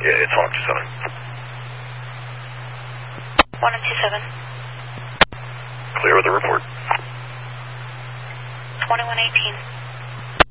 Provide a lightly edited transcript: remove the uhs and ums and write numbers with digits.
Yeah, it's 127. 127. Clear with the report. 2118.